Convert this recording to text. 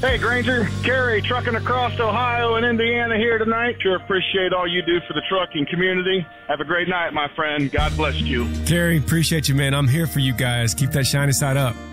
Hey, Granger. Gary, trucking across Ohio and Indiana here tonight. Sure appreciate all you do for the trucking community. Have a great night, my friend. God bless you. Gary, appreciate you, man. I'm here for you guys. Keep that shiny side up.